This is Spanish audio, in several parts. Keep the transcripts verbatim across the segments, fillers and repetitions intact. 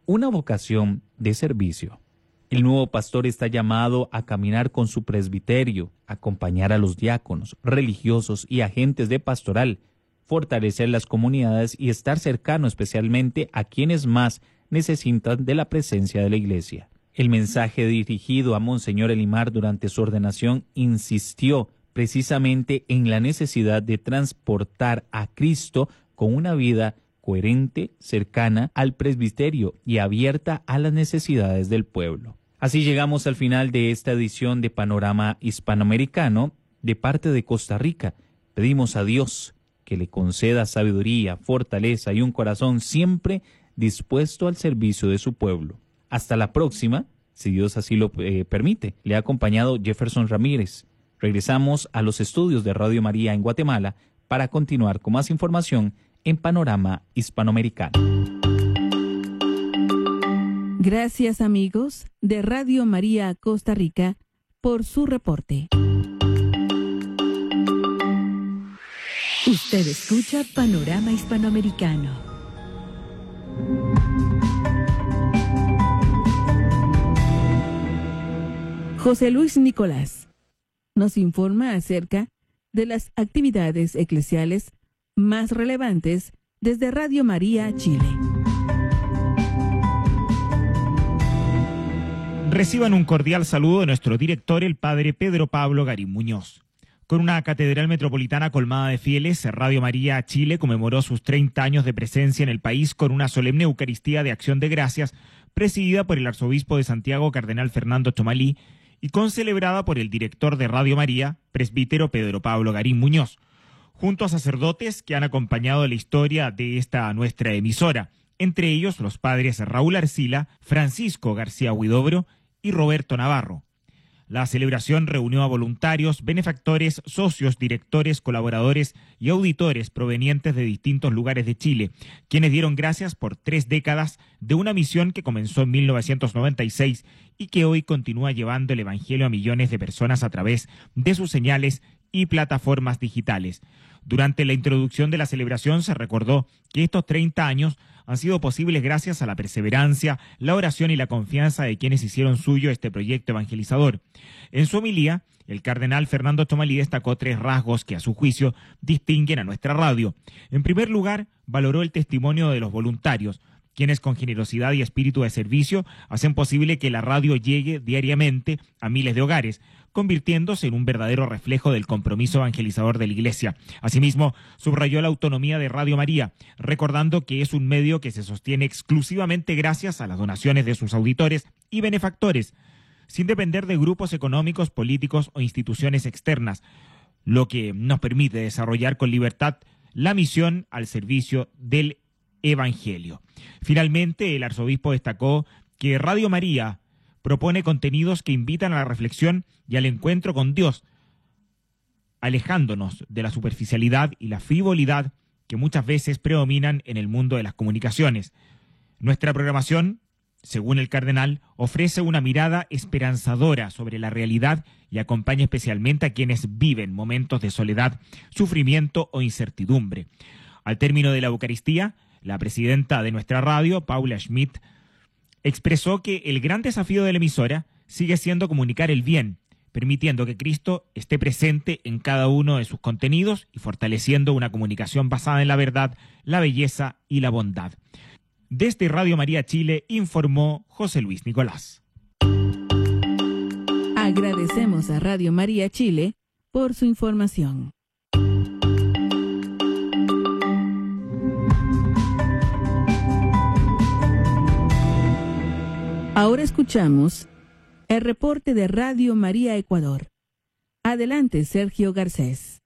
una vocación de servicio. El nuevo pastor está llamado a caminar con su presbiterio, acompañar a los diáconos, religiosos y agentes de pastoral, fortalecer las comunidades y estar cercano especialmente a quienes más necesitan de la presencia de la Iglesia. El mensaje dirigido a Monseñor Elimar durante su ordenación insistió precisamente en la necesidad de transportar a Cristo con una vida coherente, cercana al presbiterio y abierta a las necesidades del pueblo. Así llegamos al final de esta edición de Panorama Hispanoamericano de parte de Costa Rica. Pedimos a Dios que le conceda sabiduría, fortaleza y un corazón siempre dispuesto al servicio de su pueblo. Hasta la próxima, si Dios así lo eh, permite. Le ha acompañado Jefferson Ramírez. Regresamos a los estudios de Radio María en Guatemala para continuar con más información en Panorama Hispanoamericano. Gracias, amigos de Radio María Costa Rica, por su reporte. Usted escucha Panorama Hispanoamericano. José Luis Nicolás nos informa acerca de las actividades eclesiales más relevantes desde Radio María Chile. Reciban un cordial saludo de nuestro director, el padre Pedro Pablo Garín Muñoz. Con una catedral metropolitana colmada de fieles, Radio María Chile conmemoró sus treinta años de presencia en el país con una solemne Eucaristía de Acción de Gracias, presidida por el arzobispo de Santiago, cardenal Fernando Chomalí, y concelebrada por el director de Radio María, presbítero Pedro Pablo Garín Muñoz, junto a sacerdotes que han acompañado la historia de esta nuestra emisora, entre ellos los padres Raúl Arcila, Francisco García Huidobro y Roberto Navarro. La celebración reunió a voluntarios, benefactores, socios, directores, colaboradores y auditores provenientes de distintos lugares de Chile, quienes dieron gracias por tres décadas de una misión que comenzó en mil novecientos noventa y seis y que hoy continúa llevando el Evangelio a millones de personas a través de sus señales y plataformas digitales. Durante la introducción de la celebración se recordó que estos treinta años han sido posibles gracias a la perseverancia, la oración y la confianza de quienes hicieron suyo este proyecto evangelizador. En su homilía, el cardenal Fernando Chomalí destacó tres rasgos que a su juicio distinguen a nuestra radio. En primer lugar, valoró el testimonio de los voluntarios, quienes con generosidad y espíritu de servicio hacen posible que la radio llegue diariamente a miles de hogares, convirtiéndose en un verdadero reflejo del compromiso evangelizador de la Iglesia. Asimismo, subrayó la autonomía de Radio María, recordando que es un medio que se sostiene exclusivamente gracias a las donaciones de sus auditores y benefactores, sin depender de grupos económicos, políticos o instituciones externas, lo que nos permite desarrollar con libertad la misión al servicio del Evangelio. Finalmente, el arzobispo destacó que Radio María propone contenidos que invitan a la reflexión y al encuentro con Dios, alejándonos de la superficialidad y la frivolidad que muchas veces predominan en el mundo de las comunicaciones. Nuestra programación, según el cardenal, ofrece una mirada esperanzadora sobre la realidad y acompaña especialmente a quienes viven momentos de soledad, sufrimiento o incertidumbre. Al término de la Eucaristía, la presidenta de nuestra radio, Paula Schmidt, expresó que el gran desafío de la emisora sigue siendo comunicar el bien, permitiendo que Cristo esté presente en cada uno de sus contenidos y fortaleciendo una comunicación basada en la verdad, la belleza y la bondad. Desde Radio María Chile informó José Luis Nicolás. Agradecemos a Radio María Chile por su información. Ahora escuchamos el reporte de Radio María Ecuador. Adelante, Sergio Garcés.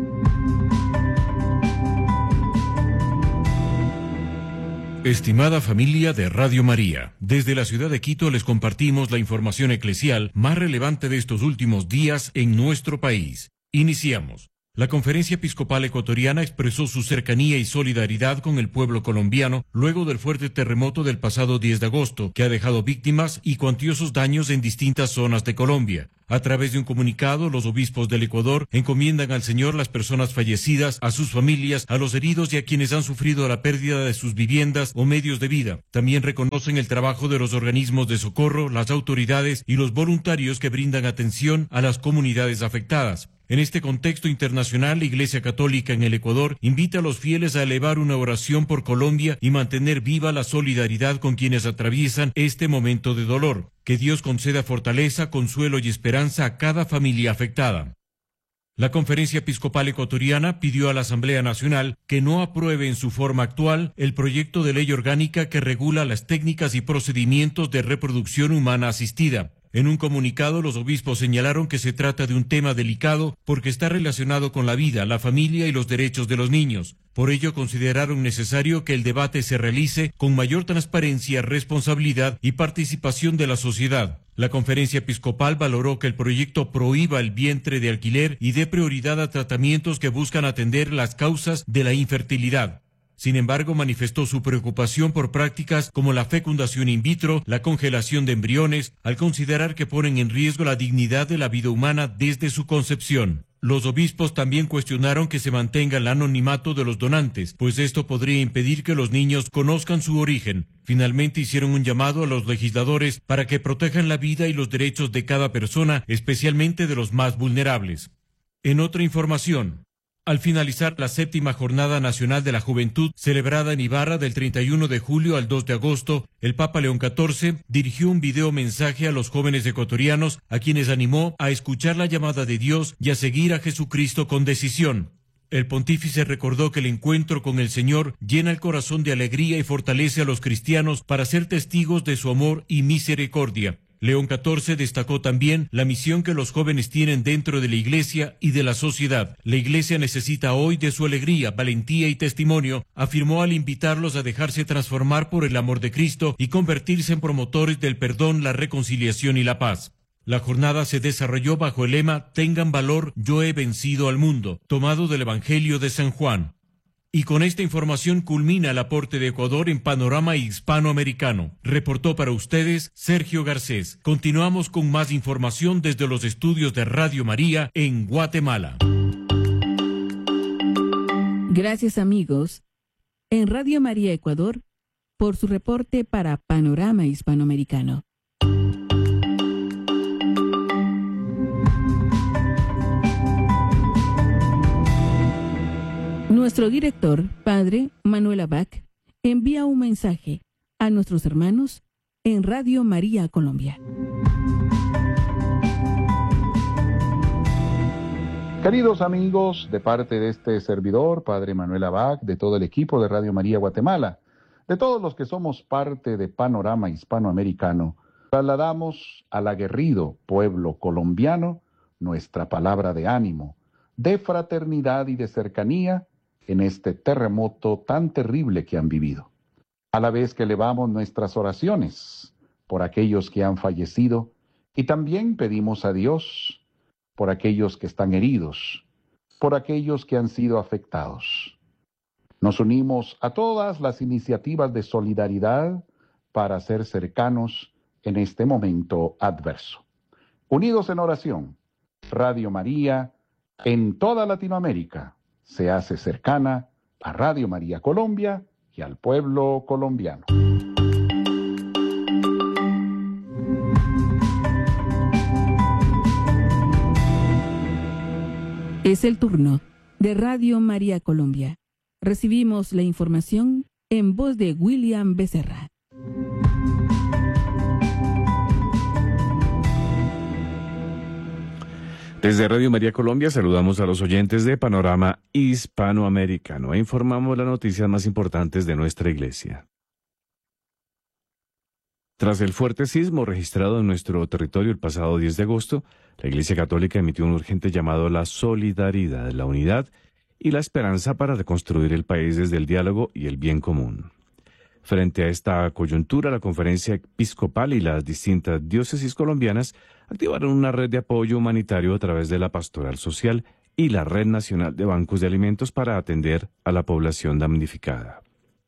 Estimada familia de Radio María, desde la ciudad de Quito les compartimos la información eclesial más relevante de estos últimos días en nuestro país. Iniciamos. La Conferencia Episcopal Ecuatoriana expresó su cercanía y solidaridad con el pueblo colombiano luego del fuerte terremoto del pasado diez de agosto, que ha dejado víctimas y cuantiosos daños en distintas zonas de Colombia. A través de un comunicado, los obispos del Ecuador encomiendan al Señor las personas fallecidas, a sus familias, a los heridos y a quienes han sufrido la pérdida de sus viviendas o medios de vida. También reconocen el trabajo de los organismos de socorro, las autoridades y los voluntarios que brindan atención a las comunidades afectadas. En este contexto internacional, la Iglesia Católica en el Ecuador invita a los fieles a elevar una oración por Colombia y mantener viva la solidaridad con quienes atraviesan este momento de dolor. Que Dios conceda fortaleza, consuelo y esperanza a cada familia afectada. La Conferencia Episcopal Ecuatoriana pidió a la Asamblea Nacional que no apruebe en su forma actual el proyecto de ley orgánica que regula las técnicas y procedimientos de reproducción humana asistida. En un comunicado, los obispos señalaron que se trata de un tema delicado porque está relacionado con la vida, la familia y los derechos de los niños. Por ello, consideraron necesario que el debate se realice con mayor transparencia, responsabilidad y participación de la sociedad. La Conferencia Episcopal valoró que el proyecto prohíba el vientre de alquiler y dé prioridad a tratamientos que buscan atender las causas de la infertilidad. Sin embargo, manifestó su preocupación por prácticas como la fecundación in vitro, la congelación de embriones, al considerar que ponen en riesgo la dignidad de la vida humana desde su concepción. Los obispos también cuestionaron que se mantenga el anonimato de los donantes, pues esto podría impedir que los niños conozcan su origen. Finalmente hicieron un llamado a los legisladores para que protejan la vida y los derechos de cada persona, especialmente de los más vulnerables. En otra información, al finalizar la séptima Jornada Nacional de la Juventud, celebrada en Ibarra del treinta y uno de julio al dos de agosto, el Papa León catorce dirigió un video mensaje a los jóvenes ecuatorianos, a quienes animó a escuchar la llamada de Dios y a seguir a Jesucristo con decisión. El pontífice recordó que el encuentro con el Señor llena el corazón de alegría y fortalece a los cristianos para ser testigos de su amor y misericordia. León catorce destacó también la misión que los jóvenes tienen dentro de la Iglesia y de la sociedad. La Iglesia necesita hoy de su alegría, valentía y testimonio, afirmó al invitarlos a dejarse transformar por el amor de Cristo y convertirse en promotores del perdón, la reconciliación y la paz. La jornada se desarrolló bajo el lema «Tengan valor, yo he vencido al mundo», tomado del Evangelio de San Juan. Y con esta información culmina el aporte de Ecuador en Panorama Hispanoamericano. Reportó para ustedes Sergio Garcés. Continuamos con más información desde los estudios de Radio María en Guatemala. Gracias, amigos, en Radio María Ecuador, por su reporte para Panorama Hispanoamericano. Nuestro director, Padre Manuel Abac, envía un mensaje a nuestros hermanos en Radio María Colombia. Queridos amigos, de parte de este servidor, Padre Manuel Abac, de todo el equipo de Radio María Guatemala, de todos los que somos parte de Panorama Hispanoamericano, trasladamos al aguerrido pueblo colombiano nuestra palabra de ánimo, de fraternidad y de cercanía en este terremoto tan terrible que han vivido. A la vez que elevamos nuestras oraciones por aquellos que han fallecido y también pedimos a Dios por aquellos que están heridos, por aquellos que han sido afectados. Nos unimos a todas las iniciativas de solidaridad para ser cercanos en este momento adverso. Unidos en oración, Radio María en toda Latinoamérica se hace cercana a Radio María Colombia y al pueblo colombiano. Es el turno de Radio María Colombia. Recibimos la información en voz de William Becerra. Desde Radio María Colombia saludamos a los oyentes de Panorama Hispanoamericano e informamos las noticias más importantes de nuestra iglesia. Tras el fuerte sismo registrado en nuestro territorio el pasado diez de agosto, la Iglesia Católica emitió un urgente llamado a la solidaridad, la unidad y la esperanza para reconstruir el país desde el diálogo y el bien común. Frente a esta coyuntura, la Conferencia Episcopal y las distintas diócesis colombianas activaron una red de apoyo humanitario a través de la Pastoral Social y la Red Nacional de Bancos de Alimentos para atender a la población damnificada.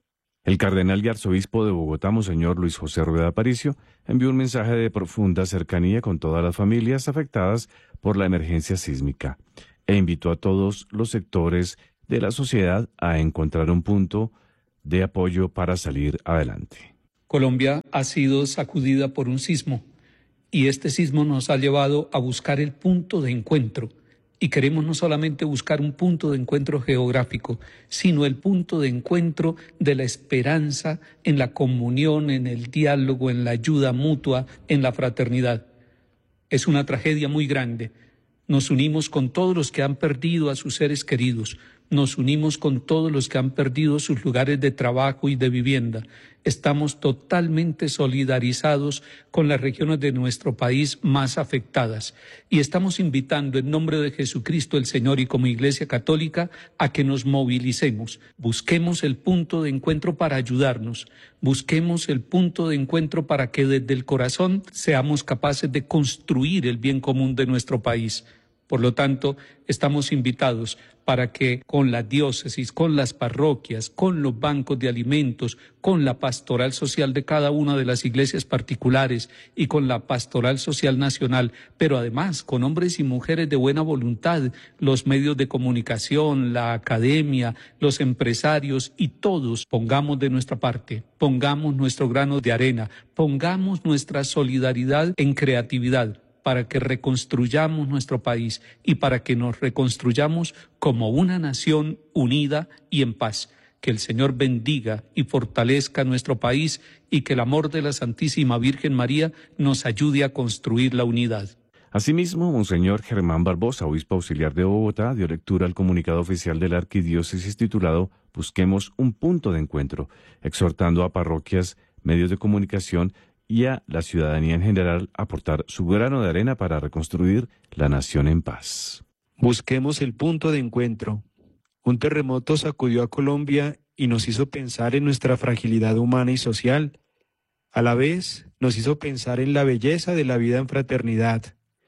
El cardenal y arzobispo de Bogotá, Monseñor Luis José Rueda Aparicio, envió un mensaje de profunda cercanía con todas las familias afectadas por la emergencia sísmica e invitó a todos los sectores de la sociedad a encontrar un punto de apoyo para salir adelante. Colombia ha sido sacudida por un sismo y este sismo nos ha llevado a buscar el punto de encuentro. Y queremos no solamente buscar un punto de encuentro geográfico, sino el punto de encuentro de la esperanza en la comunión, en el diálogo, en la ayuda mutua, en la fraternidad. Es una tragedia muy grande. Nos unimos con todos los que han perdido a sus seres queridos. Nos unimos con todos los que han perdido sus lugares de trabajo y de vivienda. Estamos totalmente solidarizados con las regiones de nuestro país más afectadas y estamos invitando en nombre de Jesucristo el Señor y como Iglesia Católica a que nos movilicemos, busquemos el punto de encuentro para ayudarnos, busquemos el punto de encuentro para que desde el corazón seamos capaces de construir el bien común de nuestro país. Por lo tanto, estamos invitados para que con la diócesis, con las parroquias, con los bancos de alimentos, con la pastoral social de cada una de las iglesias particulares y con la pastoral social nacional, pero además con hombres y mujeres de buena voluntad, los medios de comunicación, la academia, los empresarios y todos pongamos de nuestra parte, pongamos nuestro grano de arena, pongamos nuestra solidaridad en creatividad, para que reconstruyamos nuestro país y para que nos reconstruyamos como una nación unida y en paz. Que el Señor bendiga y fortalezca nuestro país y que el amor de la Santísima Virgen María nos ayude a construir la unidad. Asimismo, Monseñor Germán Barbosa, obispo auxiliar de Bogotá, dio lectura al comunicado oficial de la arquidiócesis titulado Busquemos un punto de encuentro, exhortando a parroquias, medios de comunicación y a la ciudadanía en general a aportar su grano de arena para reconstruir la nación en paz. Busquemos el punto de encuentro. Un terremoto sacudió a Colombia y nos hizo pensar en nuestra fragilidad humana y social. A la vez, nos hizo pensar en la belleza de la vida en fraternidad.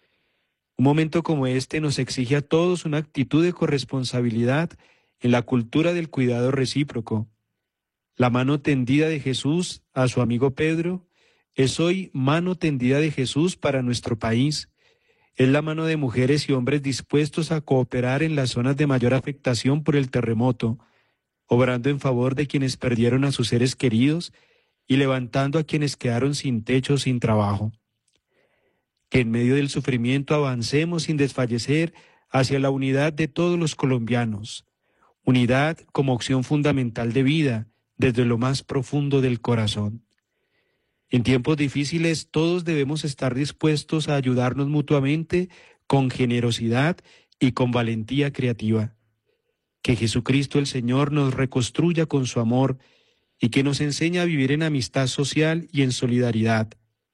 Un momento como este nos exige a todos una actitud de corresponsabilidad en la cultura del cuidado recíproco. La mano tendida de Jesús a su amigo Pedro es hoy mano tendida de Jesús para nuestro país. Es la mano de mujeres y hombres dispuestos a cooperar en las zonas de mayor afectación por el terremoto, obrando en favor de quienes perdieron a sus seres queridos y levantando a quienes quedaron sin techo o sin trabajo. Que en medio del sufrimiento avancemos sin desfallecer hacia la unidad de todos los colombianos, unidad como opción fundamental de vida desde lo más profundo del corazón. En tiempos difíciles todos debemos estar dispuestos a ayudarnos mutuamente con generosidad y con valentía creativa. Que Jesucristo el Señor nos reconstruya con su amor y que nos enseñe a vivir en amistad social y en solidaridad.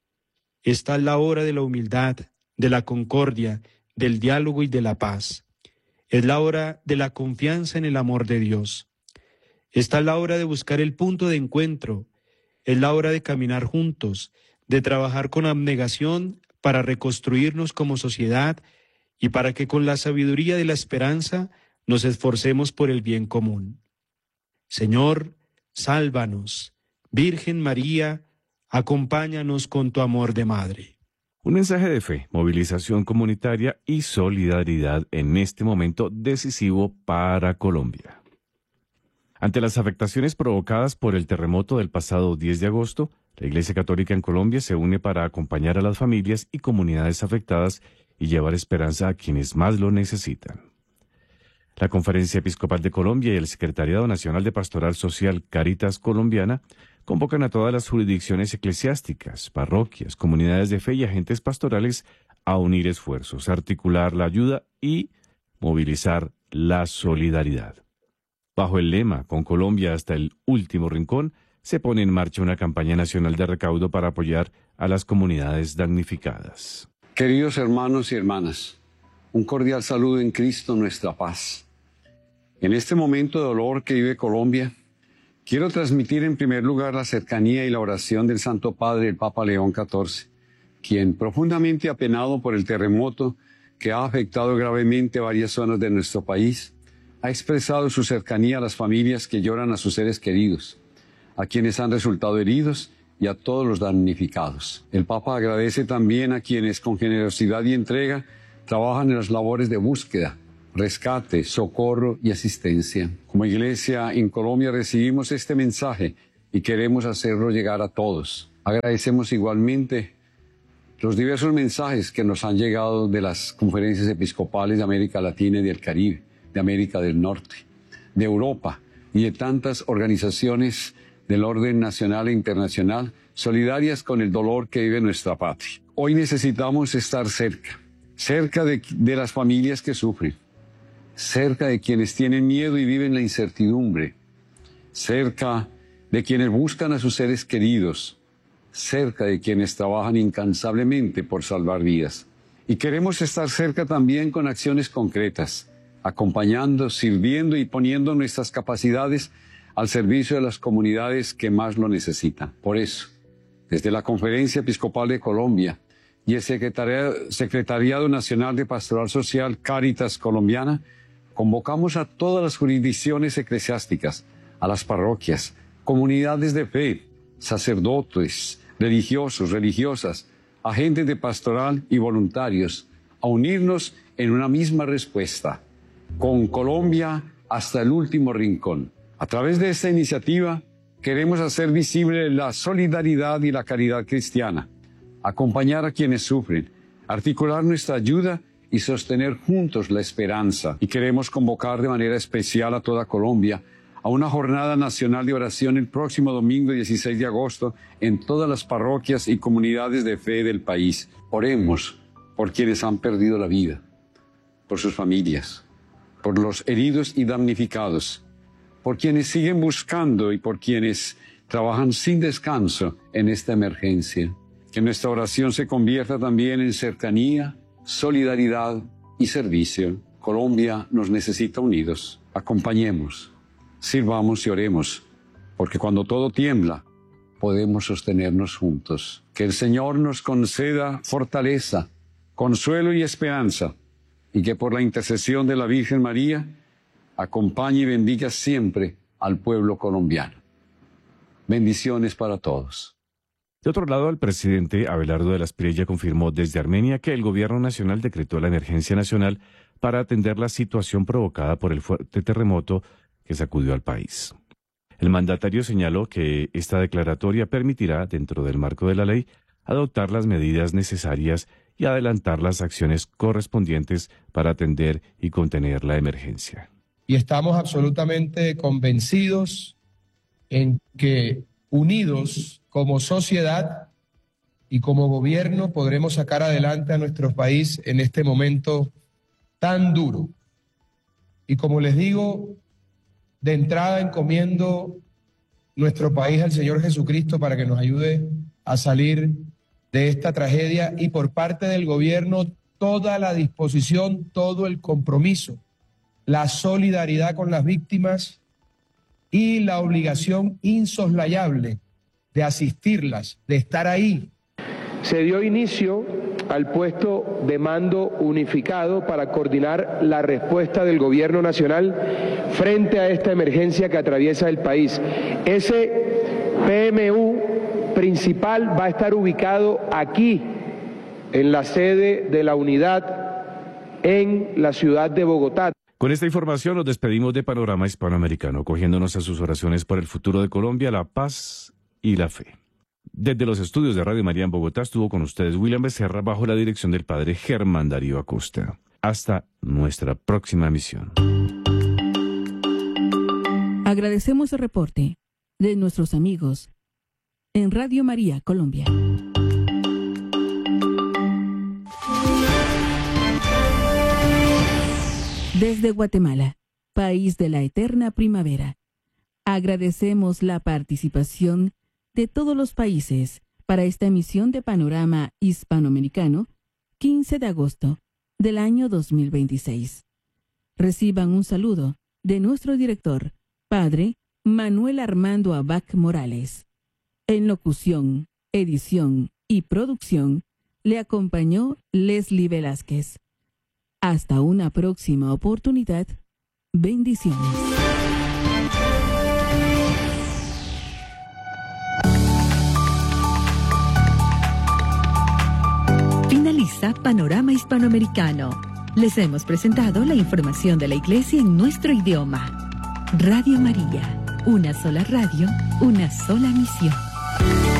Esta es la hora de la humildad, de la concordia, del diálogo y de la paz. Es la hora de la confianza en el amor de Dios. Esta es la hora de buscar el punto de encuentro. Es la hora de caminar juntos, de trabajar con abnegación para reconstruirnos como sociedad y para que con la sabiduría de la esperanza nos esforcemos por el bien común. Señor, sálvanos. Virgen María, acompáñanos con tu amor de madre. Un mensaje de fe, movilización comunitaria y solidaridad en este momento decisivo para Colombia. Ante las afectaciones provocadas por el terremoto del pasado diez de agosto, la Iglesia Católica en Colombia se une para acompañar a las familias y comunidades afectadas y llevar esperanza a quienes más lo necesitan. La Conferencia Episcopal de Colombia y el Secretariado Nacional de Pastoral Social Caritas Colombiana convocan a todas las jurisdicciones eclesiásticas, parroquias, comunidades de fe y agentes pastorales a unir esfuerzos, articular la ayuda y movilizar la solidaridad. Bajo el lema «Con Colombia hasta el último rincón», se pone en marcha una campaña nacional de recaudo para apoyar a las comunidades damnificadas. Queridos hermanos y hermanas, un cordial saludo en Cristo nuestra paz. En este momento de dolor que vive Colombia, quiero transmitir en primer lugar la cercanía y la oración del Santo Padre, el Papa León catorce, quien, profundamente apenado por el terremoto que ha afectado gravemente varias zonas de nuestro país, ha expresado su cercanía a las familias que lloran a sus seres queridos, a quienes han resultado heridos y a todos los damnificados. El Papa agradece también a quienes con generosidad y entrega trabajan en las labores de búsqueda, rescate, socorro y asistencia. Como Iglesia en Colombia recibimos este mensaje y queremos hacerlo llegar a todos. Agradecemos igualmente los diversos mensajes que nos han llegado de las conferencias episcopales de América Latina y del Caribe, de América del Norte, de Europa y de tantas organizaciones del orden nacional e internacional solidarias con el dolor que vive nuestra patria. Hoy necesitamos estar cerca, cerca de, de las familias que sufren, cerca de quienes tienen miedo y viven la incertidumbre, cerca de quienes buscan a sus seres queridos, cerca de quienes trabajan incansablemente por salvar vidas. Y queremos estar cerca también con acciones concretas, acompañando, sirviendo y poniendo nuestras capacidades al servicio de las comunidades que más lo necesitan. Por eso, desde la Conferencia Episcopal de Colombia y el Secretariado, Secretariado Nacional de Pastoral Social Cáritas Colombiana, convocamos a todas las jurisdicciones eclesiásticas, a las parroquias, comunidades de fe, sacerdotes, religiosos, religiosas, agentes de pastoral y voluntarios, a unirnos en una misma respuesta, con Colombia hasta el último rincón. A través de esta iniciativa queremos hacer visible la solidaridad y la caridad cristiana, acompañar a quienes sufren, articular nuestra ayuda y sostener juntos la esperanza. Y queremos convocar de manera especial a toda Colombia a una jornada nacional de oración el próximo domingo dieciséis de agosto en todas las parroquias y comunidades de fe del país. Oremos por quienes han perdido la vida, por sus familias, por los heridos y damnificados, por quienes siguen buscando y por quienes trabajan sin descanso en esta emergencia. Que nuestra oración se convierta también en cercanía, solidaridad y servicio. Colombia nos necesita unidos. Acompañemos, sirvamos y oremos, porque cuando todo tiembla, podemos sostenernos juntos. Que el Señor nos conceda fortaleza, consuelo y esperanza, y que por la intercesión de la Virgen María, acompañe y bendiga siempre al pueblo colombiano. Bendiciones para todos. De otro lado, el presidente Abelardo de la Espriella confirmó desde Armenia que el gobierno nacional decretó la emergencia nacional para atender la situación provocada por el fuerte terremoto que sacudió al país. El mandatario señaló que esta declaratoria permitirá, dentro del marco de la ley, adoptar las medidas necesarias y adelantar las acciones correspondientes para atender y contener la emergencia. Y estamos absolutamente convencidos en que unidos como sociedad y como gobierno podremos sacar adelante a nuestro país en este momento tan duro. Y como les digo, de entrada encomiendo nuestro país al Señor Jesucristo para que nos ayude a salir de esta tragedia, y por parte del gobierno toda la disposición, todo el compromiso, la solidaridad con las víctimas y la obligación insoslayable de asistirlas, de estar ahí. Se dio inicio al puesto de mando unificado para coordinar la respuesta del gobierno nacional frente a esta emergencia que atraviesa el país. Ese P M U principal va a estar ubicado aquí, en la sede de la unidad en la ciudad de Bogotá. Con esta información nos despedimos de Panorama Hispanoamericano, cogiéndonos a sus oraciones por el futuro de Colombia, la paz y la fe. Desde los estudios de Radio María en Bogotá estuvo con ustedes William Becerra bajo la dirección del padre Germán Darío Acosta. Hasta nuestra próxima emisión. Agradecemos el reporte de nuestros amigos en Radio María Colombia. Desde Guatemala, país de la eterna primavera, agradecemos la participación de todos los países para esta emisión de Panorama Hispanoamericano, quince de agosto del año dos mil veintiséis. Reciban un saludo de nuestro director, Padre Manuel Armando Abac Morales. En locución, edición y producción le acompañó Leslie Velázquez. Hasta una próxima oportunidad. Bendiciones. Finaliza Panorama Hispanoamericano. Les hemos presentado la información de la Iglesia en nuestro idioma. Radio María, una sola radio, una sola misión.